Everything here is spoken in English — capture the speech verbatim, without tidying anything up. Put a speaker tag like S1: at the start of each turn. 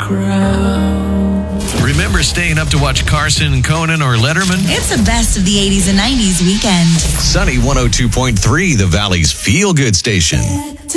S1: crowd.
S2: Remember staying up to watch Carson, Conan, or Letterman?
S3: It's the best of the eighties and nineties weekend.
S2: Sunny one oh two point three, the Valley's feel-good station.